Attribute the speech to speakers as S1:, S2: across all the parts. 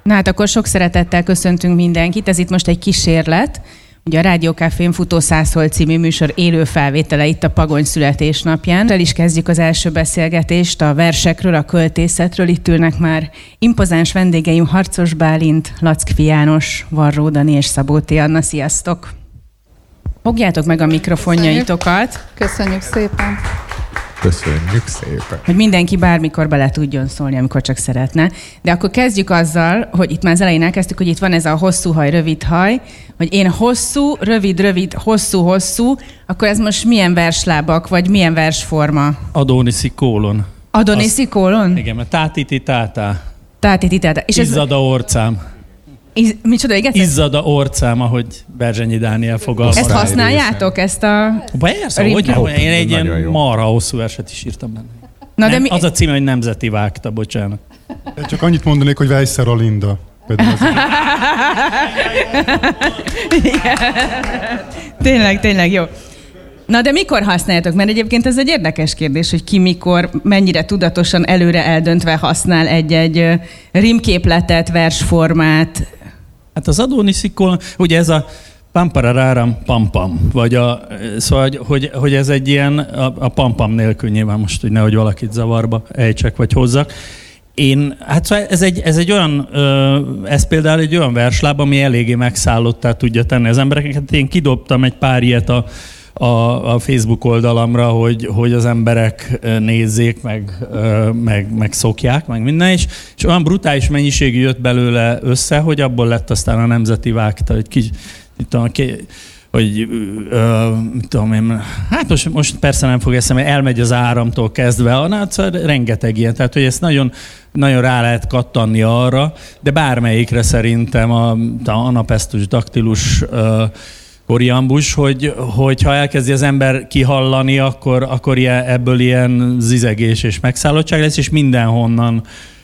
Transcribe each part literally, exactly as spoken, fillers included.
S1: Na hát akkor sok szeretettel köszöntünk mindenkit. Ez itt most egy kísérlet. Ugye a Rádiókafén Futó Szászhol című műsor élő felvétele itt a Pagony születésnapján. El is kezdjük az első beszélgetést a versekről, a költészetről. Itt ülnek már impozáns vendégeim Harcos Bálint, Lackfi János, Varró Dani és Szabóti Anna. Sziasztok! Fogjátok meg a mikrofonjaitokat.
S2: Köszönjük szépen!
S3: Köszönjük szépen.
S1: Hogy mindenki bármikor bele tudjon szólni, amikor csak szeretne. De akkor kezdjük azzal, hogy itt már az elején elkezdtük, hogy itt van ez a hosszú haj, rövid haj, hogy én hosszú, rövid, rövid, hosszú, hosszú, akkor ez most milyen verslábak, vagy milyen versforma?
S4: Adoniszi kólon.
S1: Adoniszi kólon?
S4: Igen, mert tátiti tátá.
S1: Tátiti tátá. És ez...
S4: Izzada orcám.
S1: Iz... Micsoda, igen?
S4: Izzada orcám, ahogy Berzsenyi Dániel fogalmaz.
S1: Ezt használjátok, ezt a...
S4: Persze, hogy én egy ilyen marha hosszú verset is írtam benne. Na, de mi... Az a címe, hogy Nemzeti Vágta, bocsánat.
S3: Én csak annyit mondanék, hogy Weisser a Linda.
S1: Tényleg, tényleg, jó. Na, de mikor használjátok? Mert egyébként ez egy érdekes kérdés, hogy ki mikor, mennyire tudatosan előre eldöntve használ egy-egy rímképletet, versformát.
S4: Hát az Adoniszi kólon, ugye ez a pampararáram pampam, vagy a, szóval, hogy, hogy ez egy ilyen, a, a pampam nélkül nyilván most, hogy nehogy valakit zavarba ejtsek vagy hozzak. Én, hát szóval ez egy, ez egy olyan, ez például egy olyan versláb, ami eléggé megszállottá tudja tenni az embereket. Hát én kidobtam egy pár ilyet a, a, a Facebook oldalamra, hogy, hogy az emberek nézzék, meg, meg, meg szokják, meg minden, és, és olyan brutális mennyiségű jött belőle össze, hogy abból lett aztán a Nemzeti Vágta, hogy ki, tudom, ki, hogy ö, mit tudom én, hát most, most persze nem fog eszembe, elmegy az áramtól kezdve, hát szóval rengeteg ilyen, tehát hogy ezt nagyon, nagyon rá lehet kattanni arra, de bármelyikre szerintem a, a anapesztus, daktilus, ö, koriambus, hogy, hogyha elkezdi az ember kihallani, akkor, akkor ilyen, ebből ilyen zizegés és megszállottság lesz, és mindenhonnan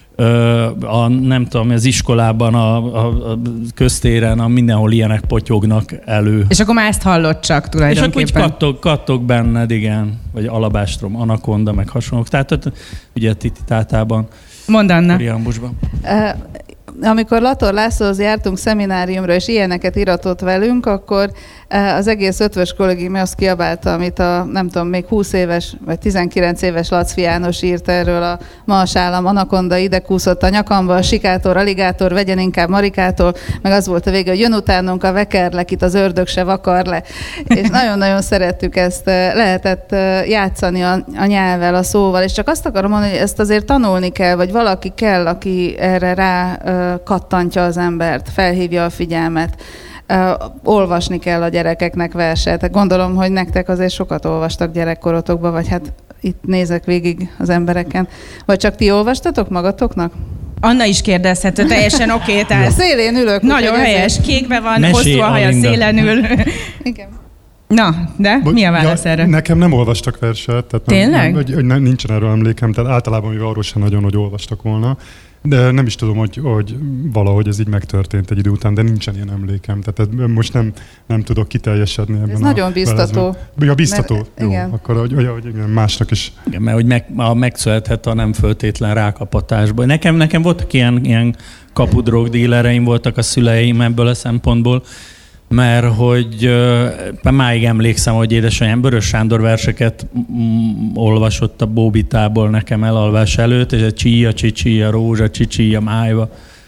S4: a, nem tudom, az iskolában, a, a, a köztéren, a mindenhol ilyenek potyognak elő.
S1: És akkor már ezt hallott csak tulajdonképpen.
S4: És akkor úgy kattog, kattog benned, igen. Vagy alabástrom, anakonda, meg hasonlók. Tehát ugye Titi Tátában,
S1: mondd, Anna.
S4: Koriambusban.
S2: Uh, amikor Lator Lászlóhoz jártunk szemináriumra, és ilyeneket iratott velünk, akkor az egész ötvös kollégium azt kiabálta, amit a, nem tudom, még húsz éves, vagy tizenkilenc éves Lackfi János írt erről a Mals állam, anakonda ide kúszott a nyakamba, a sikátor, aligátor, vegyen inkább marikátor, meg az volt a vége, hogy jön utánunk a vekerlek, itt az ördög se vakar le. És nagyon-nagyon szerettük ezt, lehetett játszani a, a nyelvvel, a szóval, és csak azt akarom mondani, hogy ezt azért tanulni kell, vagy valaki kell, aki erre rá kattantja az embert, felhívja a figyelmet. Uh, olvasni kell a gyerekeknek verset. Gondolom, hogy nektek azért sokat olvastak gyerekkorotokban, vagy hát itt nézek végig az embereken. Vagy csak ti olvastatok magatoknak?
S1: Anna is kérdezhető, teljesen oké. Okay, tehát...
S2: Szélén ülök.
S1: Nagyon helyes, ezért... kékbe van,
S4: Mesé,
S1: hosszú a haja, szélen ül.
S2: Igen.
S1: Na, de Bo- mi a válasz
S3: ja,
S1: erre?
S3: Nekem nem olvastak verset. Tehát
S1: Tényleg?
S3: Nem, hogy, hogy nem, nincsen erről emlékem, tehát általában mivel arról sem nagyon, hogy olvastak volna. De nem is tudom, hogy, hogy valahogy ez így megtörtént egy idő után, de nincsen ilyen emlékem. Tehát most nem, nem tudok kiteljesedni ebben.
S2: Ez
S3: a
S2: nagyon biztató.
S3: Velezben. Ja, biztató.
S2: Mert,
S3: jó,
S2: igen.
S3: Akkor hogy, hogy igen, másnak is.
S4: Igen, mert hogy meg, megszülethet a nem föltétlen rákapatásból. Nekem, nekem voltak ilyen, ilyen kapudrogdílereim voltak a szüleim ebből a szempontból, mert hogy uh, máig emlékszem, hogy édesanyám Börös Sándor verseket mm, olvasott a Bóbitából nekem elalvás előtt, és a csíja, csicsia, rózsa, csicsia, májva.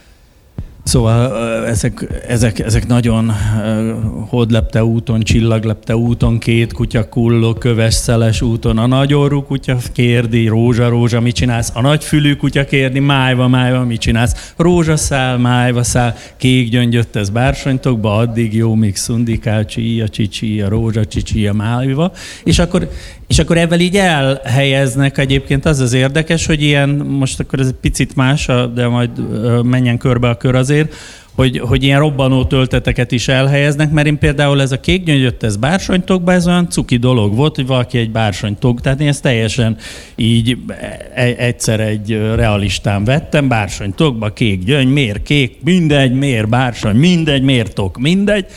S4: Szóval uh, ezek, ezek, ezek nagyon uh, hódlepte úton, csillaglepte úton, két kutya kulló, köves szeles úton, a nagy orrú kutya kérdi, rózsa, rózsa, mit csinálsz? A nagy fülű kutya kérdi, májva, májva, mit csinálsz? Rózsaszál, májva szál, kék gyöngyött ez bársonytokba, addig jó, míg szundikál, csíja, csicsia, rózsa, csicsia, májva. És akkor, és akkor ebben így elhelyeznek egyébként az az érdekes, hogy ilyen, most akkor ez egy picit más, de majd menjen körbe a kör azért, hogy, hogy ilyen robbanó tölteteket is elhelyeznek, mert én például ez a kék gyöngyött, ez bársonytokba, ez olyan cuki dolog volt, hogy valaki egy bársonytog, tehát én ezt teljesen így egyszer egy realistán vettem, bársonytokba, kék gyöngy, miért kék, mindegy, miért bársony, mindegy, miért tok, mindegy,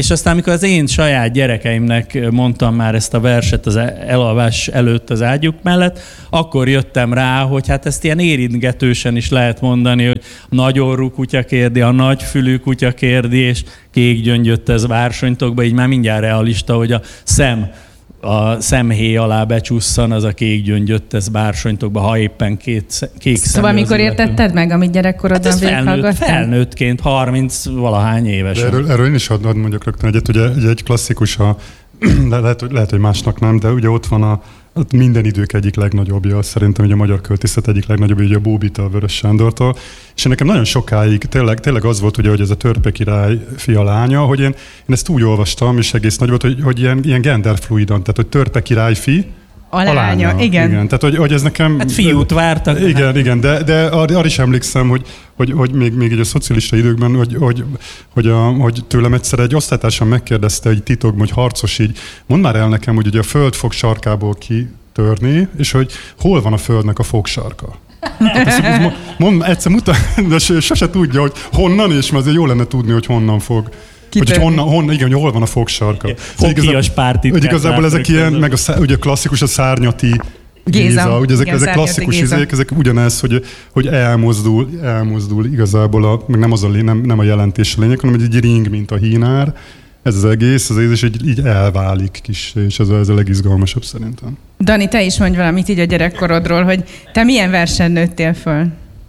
S4: és aztán, amikor az én saját gyerekeimnek mondtam már ezt a verset az elalvás előtt az ágyuk mellett, akkor jöttem rá, hogy hát ezt ilyen érintgetősen is lehet mondani, hogy nagy orrú kutya kérdi, a nagy fülű kutya kérdi, és kék gyöngyött ez vársonytokba, így már mindjárt realista, hogy a szem a szemhéj alá becsusszan, az a kék gyöngyött, ez bársonytokba, ha éppen két, kék szemű.
S1: Szóval mikor értetted meg, amit gyerekkorodban
S4: hát
S1: végighallgattál?
S4: Felnőtt, felnőttként, harminc valahány évesen.
S3: Erről, erről én is hadd ad mondjak rögtön egyet, ugye, ugye egy klasszikus, a, lehet, lehet, hogy másnak nem, de ugye ott van a minden idők egyik legnagyobbja, szerintem ugye a magyar költészet egyik legnagyobbja, ugye a Bóbita a Vörös Sándortól. És nekem nagyon sokáig tényleg, tényleg az volt, ugye, hogy ez a Törpe király fia lánya, hogy én, én ezt úgy olvastam, és egész nagy volt, hogy, hogy ilyen, ilyen genderfluidan, tehát hogy Törpe király fi,
S1: a lánya, a lánya. Igen.
S3: igen. Tehát, hogy, hogy ez nekem...
S4: Hát fiút vártak.
S3: Igen,
S4: hát.
S3: igen, de, de arra is emlékszem, hogy, hogy, hogy még, még így a szocialista időkben, hogy, hogy, hogy, a, hogy tőlem egyszer egy osztálytársam megkérdezte egy titokban, hogy harcos így, mondd már el nekem, hogy ugye a föld fog sarkából kitörni, és hogy hol van a földnek a fogsarka. Hát mond, egyszer mutat, de sose tudja, hogy honnan, és azért jó lenne tudni, hogy honnan fog. Hogy honnan, honnan, igen, hogy hol van a fogsarka.
S4: Fogkias pártit.
S3: Hogy igazából ezek ilyen, meg a, ugye klasszikus a szárnyati Géza, Géza ugye ezek, igen, ezek klasszikus Géza. Izék, ezek ugyanez, hogy, hogy elmozdul, elmozdul igazából, a, meg nem, az a, nem, nem a jelentés a lényeg, hanem egy ring, mint a hínár. Ez az egész, az egész, és így, így elválik kis, és ez a, ez a legizgalmasabb szerintem.
S1: Dani, te is mondj valamit így a gyerekkorodról, hogy te milyen versen nőttél föl?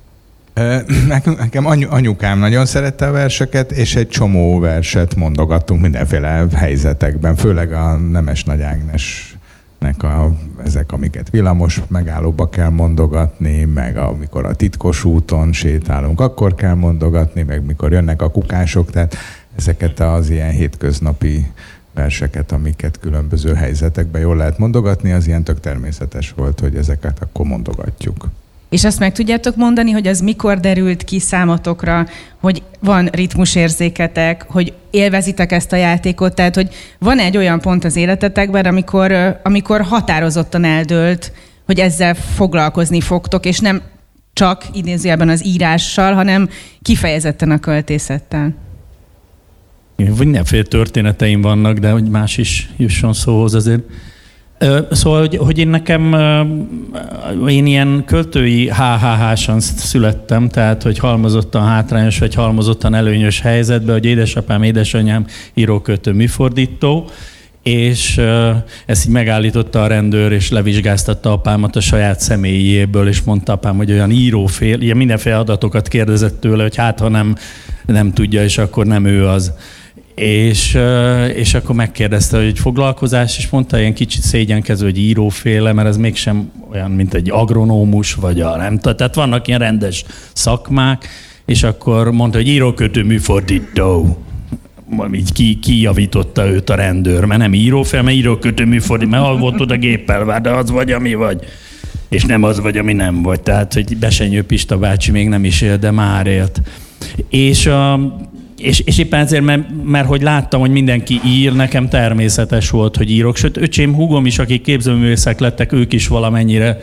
S5: Nekem anyukám nagyon szerette a verseket, és egy csomó verset mondogattunk mindenféle helyzetekben, főleg a Nemes Nagy Ágnesnek a, ezek, amiket villamos megállóba kell mondogatni, meg amikor a titkos úton sétálunk, akkor kell mondogatni, meg mikor jönnek a kukások, tehát ezeket az ilyen hétköznapi verseket, amiket különböző helyzetekben jól lehet mondogatni, az ilyen tök természetes volt, hogy ezeket akkor mondogatjuk.
S1: És azt meg tudjátok mondani, hogy az mikor derült ki számotokra, hogy van ritmusérzéketek, hogy élvezitek ezt a játékot, tehát hogy van egy olyan pont az életetekben, amikor, amikor határozottan eldőlt, hogy ezzel foglalkozni fogtok, és nem csak idézőjelben az írással, hanem kifejezetten a költészettel.
S4: Mindenféle történeteim vannak, de hogy más is jusson szóhoz azért. Szóval, hogy, hogy én nekem, én ilyen költői há há há-san születtem, tehát, hogy halmozottan hátrányos, vagy halmozottan előnyös helyzetben, hogy édesapám, édesanyám íróköltő, műfordító, és ezt így megállította a rendőr, és levizsgáztatta apámat a saját személyéből, és mondta apám, hogy olyan írófél, ilyen mindenféle adatokat kérdezett tőle, hogy hát, ha nem, nem tudja, és akkor nem ő az. És, és akkor megkérdezte, hogy egy foglalkozás, és mondta ilyen kicsit szégyenkező, hogy íróféle, mert ez mégsem olyan, mint egy agronómus, vagy a nem tudom. Tehát vannak ilyen rendes szakmák, és akkor mondta, hogy írókötő műfordító. Így ki, kijavította őt a rendőr, mert nem íróféle, mert írókötő műfordító, mert alvotod a géppel, de az vagy, ami vagy. És nem az vagy, ami nem vagy. Tehát, hogy Besenyő Pista bácsi még nem is él, de már élt. És a És, és éppen ezért, mert, mert hogy láttam, hogy mindenki ír, nekem természetes volt, hogy írok. Sőt, öcsém, húgom is, akik képzőművészek lettek, ők is valamennyire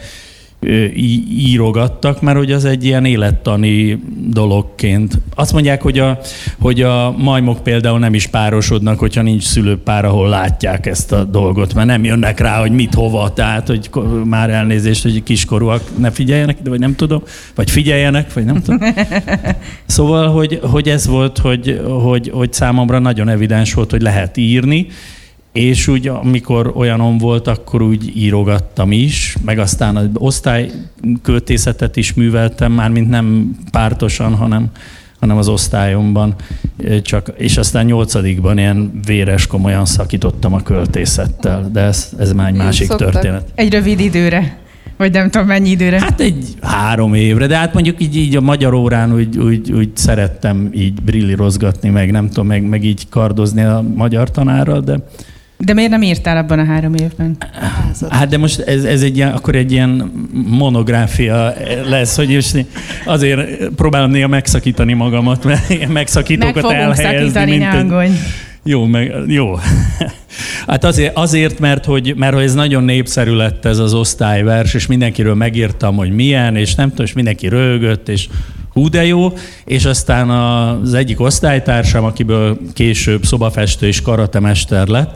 S4: írogattak, mert hogy az egy ilyen élettani dologként. Azt mondják, hogy a, hogy a majmok például nem is párosodnak, hogyha nincs szülőpár, ahol látják ezt a dolgot, mert nem jönnek rá, hogy mit, hova, tehát, hogy már elnézést, hogy kiskorúak ne figyeljenek, vagy nem tudom, vagy figyeljenek, vagy nem tudom. Szóval, hogy, hogy ez volt, hogy, hogy, hogy számomra nagyon evidens volt, hogy lehet írni, és úgy, amikor olyanom volt, akkor úgy írogattam is, meg aztán az osztályköltészetet is műveltem, mármint nem pártosan, hanem, hanem az osztályomban. Csak, és aztán nyolcadikban ilyen véres, komolyan szakítottam a költészettel, de ez, ez már egy másik szoktak. Történet.
S1: Egy rövid időre, vagy nem tudom mennyi időre?
S4: Hát egy három évre, de hát mondjuk így, így a magyar órán úgy, úgy, úgy szerettem így brillírozgatni, meg nem tudom, meg, meg így kardozni a magyar tanárral, de
S1: De miért nem írtál abban a három évben?
S4: Hát de most ez, ez egy ilyen, akkor egy ilyen monográfia lesz, hogy most azért próbálom néha megszakítani magamat, mert ilyen megszakítókat elhelyezni.
S1: Mint egy...
S4: Jó, meg, jó. Hát azért, azért mert, hogy, mert hogy ez nagyon népszerű lett ez az osztályvers, és mindenkiről megírtam, hogy milyen, és nem tudom, és mindenki röhögött, és hú de jó, és aztán az egyik osztálytársam, akiből később szobafestő és karatemester lett,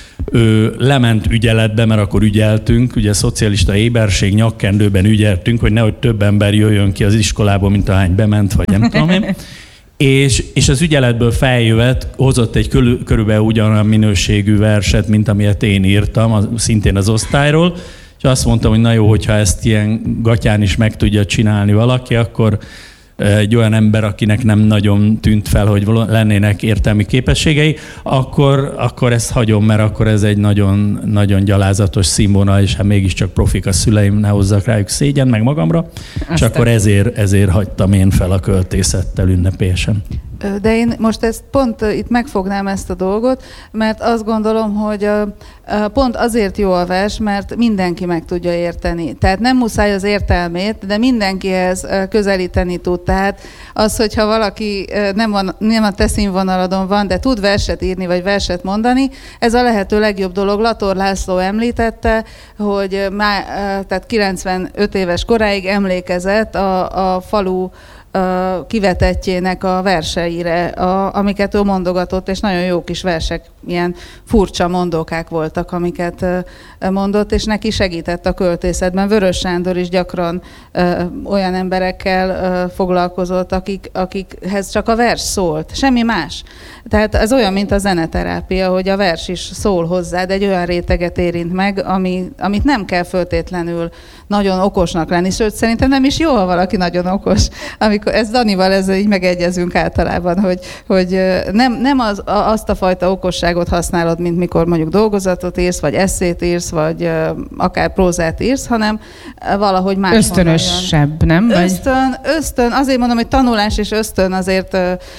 S4: ő lement ügyeletbe, mert akkor ügyeltünk, ugye szocialista éberség, nyakkendőben ügyeltünk, hogy nehogy több ember jöjjön ki az iskolából, mint ahány bement, vagy nem tudom én. És, és az ügyeletből feljövet, hozott egy körül, körülbelül ugyanolyan minőségű verset, mint amilyet én írtam, az, szintén az osztályról, és azt mondtam, hogy na jó, hogyha ezt ilyen gatyán is meg tudja csinálni valaki, akkor egy olyan ember, akinek nem nagyon tűnt fel, hogy lennének értelmi képességei, akkor, akkor ezt hagyom, mert akkor ez egy nagyon, nagyon gyalázatos színvonal, és hát mégiscsak profik a szüleim, ne hozzak rájuk szégyen, meg magamra, és akkor ezért, ezért hagytam én fel a költészettel ünnepélyesen.
S2: De én most ezt pont itt megfognám ezt a dolgot, mert azt gondolom, hogy pont azért jó a vers, mert mindenki meg tudja érteni. Tehát nem muszáj az értelmét, de mindenkihez közelíteni tud. Tehát az, hogyha valaki nem, van, nem a te színvonaladon van, de tud verset írni, vagy verset mondani, ez a lehető legjobb dolog. Lator László említette, hogy már, tehát kilencvenöt éves koráig emlékezett a, a falu kivetettjének a verseire, a, amiket ő mondogatott, és nagyon jó kis versek, ilyen furcsa mondókák voltak, amiket mondott, és neki segített a költészetben. Vörös Sándor is gyakran ö, olyan emberekkel ö, foglalkozott, akik, akikhez csak a vers szólt, semmi más. Tehát ez olyan, mint a zeneterápia, hogy a vers is szól hozzád, egy olyan réteget érint meg, ami, amit nem kell föltétlenül nagyon okosnak lenni, sőt, szerintem nem is jó, ha valaki nagyon okos. Amikor ez Danival ezzel így megegyezünk általában, hogy, hogy nem, nem az, azt a fajta okosságot használod, mint mikor mondjuk dolgozatot írsz, vagy esszét írsz, vagy akár prózát írsz, hanem valahogy más.
S1: Ösztönösebb, nem?
S2: Ösztön, ösztön, azért mondom, hogy tanulás és ösztön azért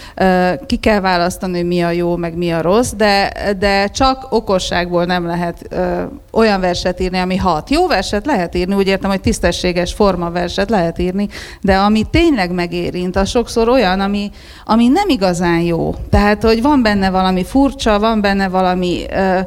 S2: ki kell választani, hogy mi a jó, meg mi a rossz, de, de csak okosságból nem lehet olyan verset írni, ami hat. Jó verset lehet írni, úgy értem, hogy tisztességes formaverset lehet írni, de ami tényleg megérint, az sokszor olyan, ami, ami nem igazán jó. Tehát, hogy van benne valami furcsa, van benne valami,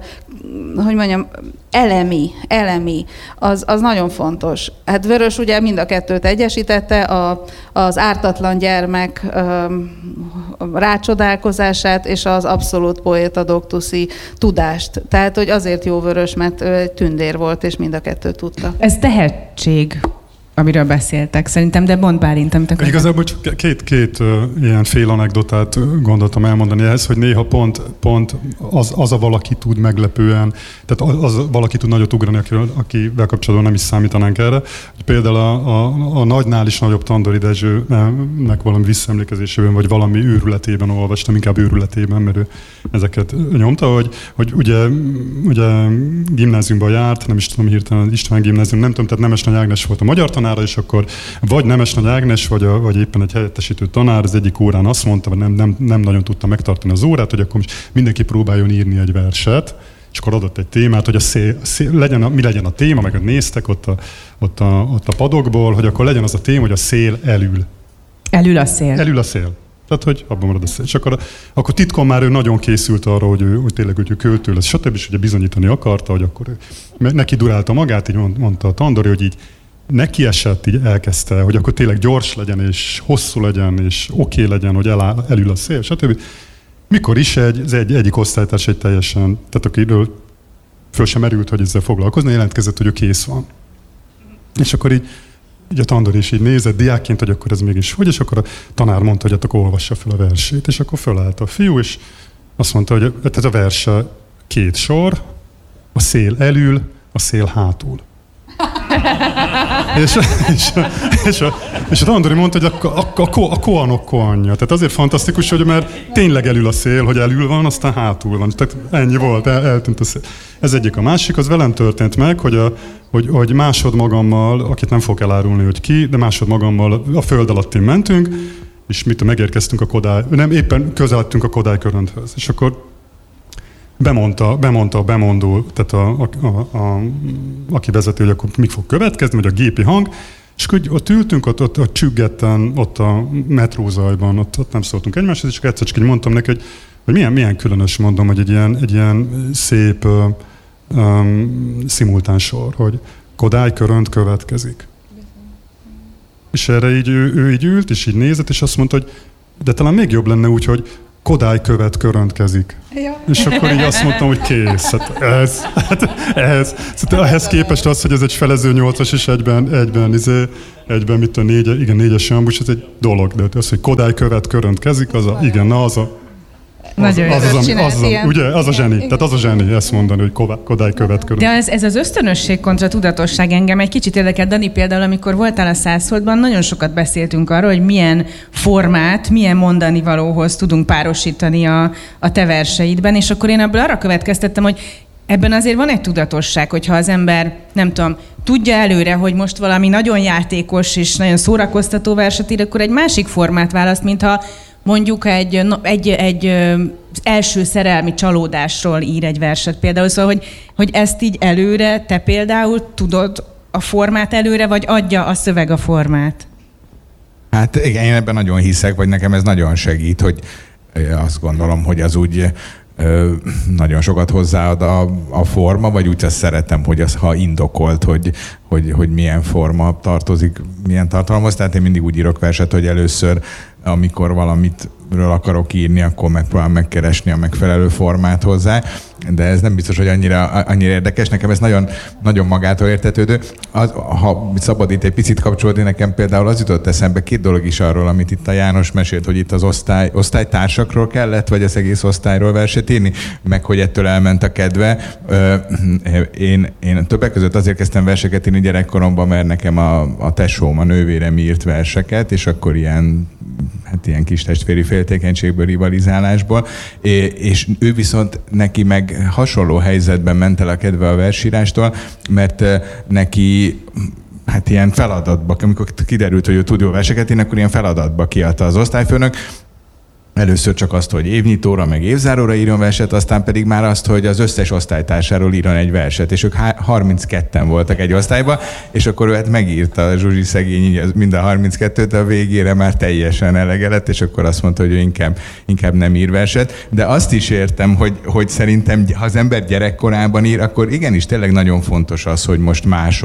S2: uh, hogy mondjam, elemi, elemi, az, az nagyon fontos. Hát Vörös ugye mind a kettőt egyesítette, a, az ártatlan gyermek um, rácsodálkozását és az abszolút poéta doktuszi tudást. Tehát, hogy azért jó Vörös, mert ő egy tündér volt, és mind a kettőt tudta.
S1: Ez tehetség, amiről beszéltek szerintem, de mondd Bálint, amit akartam.
S3: Igazából csak két, két uh, ilyen fél anekdotát gondoltam elmondani ehhez, hogy néha pont, pont az, az a valaki tud meglepően, tehát az, az valaki tud nagyot ugrani, akivel, akivel kapcsolatban nem is számítanánk erre. Például a, a, a nagynál is nagyobb Tandori Dezsőnek valami visszaemlékezésében, vagy valami őrületében olvastam, inkább őrületében, mert ő ezeket nyomta, hogy, hogy ugye, ugye gimnáziumban járt, nem is tudom hirtelen az István gimnázium, nem tudom, tehát Nemes Nagy Ágnes volt a magyar tanár, és akkor vagy Nemes Nagy Ágnes, vagy, a, vagy éppen egy helyettesítő tanár az egyik órán azt mondta, hogy nem, nem, nem nagyon tudta megtartani az órát, hogy akkor mindenki próbáljon írni egy verset, és akkor adott egy témát, hogy a szél, szél, legyen a, mi legyen a téma, meg néztek ott a, ott, a, ott a padokból, hogy akkor legyen az a téma, hogy a szél elül.
S1: Elül a szél.
S3: Elül a szél. Tehát, hogy abban marad a szél. És akkor, akkor titkon már ő nagyon készült arra, hogy, ő, hogy tényleg hogy ő költő lesz, stb. És ugye bizonyítani akarta, hogy akkor ő, neki durálta magát, így mondta a Tandori, hogy így neki esett, így elkezdte, hogy akkor tényleg gyors legyen, és hosszú legyen, és oké okay legyen, hogy eláll, elül a szél, stb. Mikor is egy, az egy, egyik osztálytárs egy teljesen, tehát akiről föl sem merült, hogy ezzel foglalkozni, jelentkezett, hogy ő kész van. És akkor így, így a Tandor is így nézett diákként, hogy akkor ez mégis hogy, és akkor a tanár mondta, hogy hát akkor olvassa fel a versét, és akkor fölállt a fiú, és azt mondta, hogy tehát a verse két sor, a szél elül, a szél hátul. és, és, és, a, és a Tandori mondta, hogy a, a, a, a koanok anyja. Tehát azért fantasztikus, hogy mert tényleg elül a szél, hogy elül van, aztán hátul van. Tehát ennyi volt, el, eltűnt a szél. Ez egyik. A másik, az velem történt meg, hogy, a, hogy, hogy másod magammal, akit nem fogok elárulni, hogy ki, de másod magammal a föld alattin mentünk, és mit megérkeztünk a Kodály, nem, éppen közeledtünk a Kodály körönthöz. És akkor Bemondta, bemondta a bemondó, tehát a, a, a, a, aki vezeti, hogy akkor mik fog következni, vagy a gépi hang, és akkor ott ültünk, ott, ott, ott csüggetten, ott a metrózajban, ott, ott nem szóltunk egymáshoz, és akkor egyszer csak így mondtam neki, hogy, hogy milyen, milyen különös, mondom, hogy egy ilyen, egy ilyen szép um, szimultán sor, hogy Kodály körönt következik. És erre így ő, ő így ült, és így nézett, és azt mondta, hogy de talán még jobb lenne úgy, hogy Kodály követ köröntkezik. Ja. És akkor így azt mondtam, hogy kész. Hát ez, hát ez. Szóval ehhez képest az, hogy ez egy felező nyolcas, és egyben, egyben, izé, egyben mit a négy, igen, négyes jambus, ez egy dolog. De az, hogy Kodály követ köröntkezik, az a, igen, na az a Az, az, az, az, az, az, ugye, az a zseni. Tehát az a zseni ezt mondani, hogy Kodály követ körül.
S1: De ez, ez az ösztönösség kontra tudatosság engem egy kicsit érdekel. Dani, például, amikor voltál a Szászholdban, nagyon sokat beszéltünk arról, hogy milyen formát, milyen mondani valóhoz tudunk párosítani a, a te verseidben, és akkor én ebből arra következtettem, hogy ebben azért van egy tudatosság, hogyha az ember, nem tudom, tudja előre, hogy most valami nagyon játékos és nagyon szórakoztató verset ír, akkor egy másik formát választ, mintha mondjuk egy, egy, egy az első szerelmi csalódásról ír egy verset például, szóval, hogy, hogy ezt így előre, te például tudod a formát előre, vagy adja a szöveg a formát?
S5: Hát igen, én ebben nagyon hiszek, vagy nekem ez nagyon segít, hogy azt gondolom, hogy az úgy ö, nagyon sokat hozzáad a, a forma, vagy úgy azt szeretem, hogy az, ha indokolt, hogy, hogy, hogy milyen forma tartozik, milyen tartalmaz. Tehát én mindig úgy írok verset, hogy először, amikor valamitről akarok írni, akkor megpróbálom megkeresni a megfelelő formát hozzá, de ez nem biztos, hogy annyira, annyira érdekes. Nekem ez nagyon, nagyon magától értetődő. Az, ha szabad itt egy picit kapcsolódni, nekem például az jutott eszembe két dolog is arról, amit itt a János mesélt, hogy itt az osztály, osztálytársakról kellett, vagy az egész osztályról verset írni, meg hogy ettől elment a kedve. Én, én többek között azért kezdtem verseket írni gyerekkoromban, mert nekem a, a tesóm, a nővérem írt verseket, és akkor ilyen hát ilyen kis testvéri féltékenységből, rivalizálásból, és ő viszont neki meg hasonló helyzetben ment el a kedve a versírástól, mert neki hát ilyen feladatba, amikor kiderült, hogy ő tud jó verseket írni, akkor ilyen feladatba kiadta az osztályfőnök. Először csak azt, hogy évnyitóra, meg évzáróra írjon verset, aztán pedig már azt, hogy az összes osztálytársáról írjon egy verset, és ők harmincketten voltak egy osztályban, és akkor ő hát megírta a Zsuzsi szegény mind a harminckettőt, a végére már teljesen elege lett, és akkor azt mondta, hogy ő inkább, inkább nem ír verset. De azt is értem, hogy, hogy szerintem, ha az ember gyerekkorában ír, akkor igenis tényleg nagyon fontos az, hogy most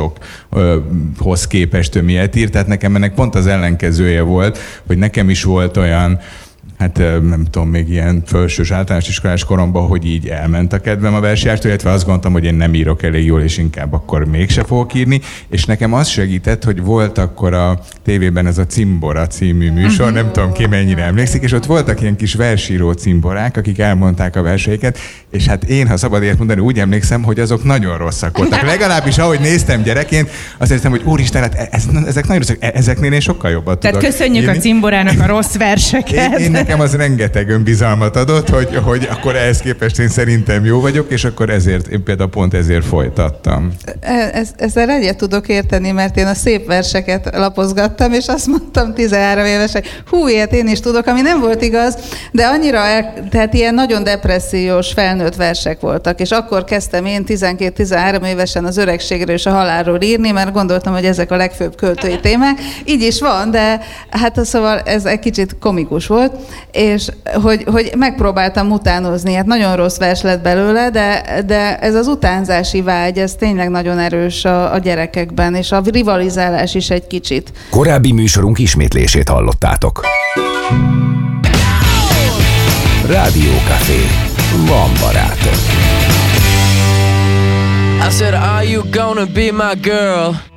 S5: másokhoz képest ő miért ír. Tehát nekem ennek pont az ellenkezője volt, hogy nekem is volt olyan, hát nem tudom, még ilyen felsős általános iskolás koromban, hogy így elment a kedvem a versírástól, illetve azt gondoltam, hogy én nem írok elég jól, és inkább akkor mégse fogok írni. És nekem az segített, hogy volt akkor a tévében ez a Cimbora című műsor, nem tudom ki mennyire emlékszik, és ott voltak ilyen kis versíró cimborák, akik elmondták a verseiket, és hát én, ha szabad ilyet mondani, úgy emlékszem, hogy azok nagyon rosszak voltak. Legalábbis ahogy néztem gyerekként, azt értem, hogy úristen, hát ez, ezek nagyon rosszak, ezeknél én sokkal jobbat tudok.
S1: Tehát köszönjük írni a Cimborának a rossz verseket.
S5: Én, én nekem az rengeteg önbizalmat adott, hogy, hogy akkor ehhez képest én szerintem jó vagyok, és akkor ezért, én például pont ezért folytattam.
S2: Ez, ezzel egyet tudok érteni, mert én a szép verseket lapozgattam, és azt mondtam tizenhárom évesen, hú, ilyet én is tudok, ami nem volt igaz, de annyira, el, tehát ilyen nagyon depressziós felnőtt versek voltak, és akkor kezdtem én tizenkét-tizenhárom évesen az öregségről és a halálról írni, mert gondoltam, hogy ezek a legfőbb költői témák. Így is van, de hát szóval ez egy kicsit komikus volt, és hogy, hogy megpróbáltam utánozni, hát nagyon rossz vers lett belőle, de, de ez az utánzási vágy, ez tényleg nagyon erős a, a gyerekekben, és a rivalizálás is egy kicsit.
S6: Korábbi műsorunk ismétlését hallottátok. Rádiókafé. Van barátok.
S7: I said, are you gonna be my girl?